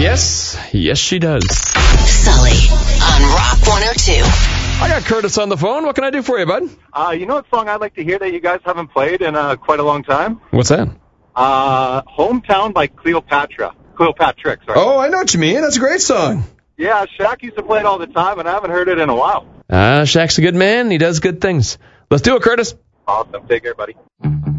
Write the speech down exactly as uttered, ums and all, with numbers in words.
Yes, yes she does. Sully on Rock one oh two. I got Curtis on the phone. What can I do for you, bud? Uh, you know what song I'd like to hear that you guys haven't played in uh, quite a long time? What's that? Uh, Hometown by Cleopatra. Cleopatra, sorry. Oh, I know what you mean. That's a great song. Yeah, Shaq used to play it all the time, and I haven't heard it in a while. Ah, uh, Shaq's a good man. He does good things. Let's do it, Curtis. Awesome. Take care, buddy.